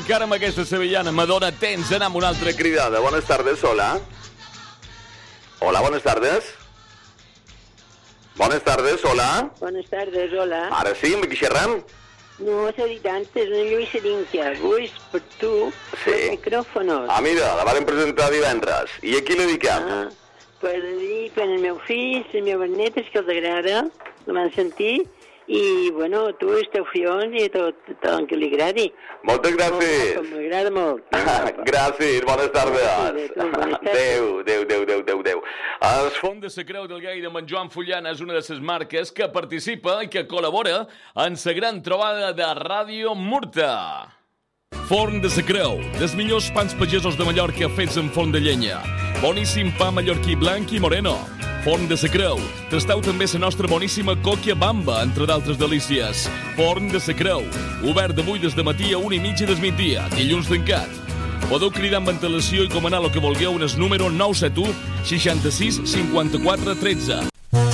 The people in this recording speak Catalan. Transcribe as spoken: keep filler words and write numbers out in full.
encara amb aquesta sevillana. Madonna, tens anar amb una altra cridada. Buenas tardes, hola. Hola, buenas tardes. Buenas tardes, hola. Buenas tardes, hola. Ara sí, amb qui xerram? No s'ha dit antes, una Lluïsa Dinca. Vull per tu Sí. els micròfonos. Ah, mira, la varen presentar divendres. I a qui la dediquem? Ah, per dir per el meu fill, les meves netes, que els agrada, el van sentir, i, bueno, tu, els teus fions, i tot, tot que li agradi. Moltes gràcies. Molt, m'agrada molt. Gràcies, bones tardes. Gràcies, tu, bones tardes. Adéu, adéu, adéu, adéu, adéu, adéu. El Font de la Creu del Gai de en Joan Fullana és una de les marques que participa i que col·labora en la gran trobada de Ràdio Murta. Forn de la Creu, dels millors pans pagesos de Mallorca fets en forn de llenya. Boníssim pa mallorquí blanc i moreno. Forn de la Creu. Tasteu també la nostra boníssima còquia bamba, entre d'altres delícies. Forn de la Creu. Obert d'avui des de matí a una i mitja del migdia. Dilluns tancat. Podeu cridar amb antelació i comanar el que vulgueu en el número nou set u seixanta-sis cinquanta-quatre tretze.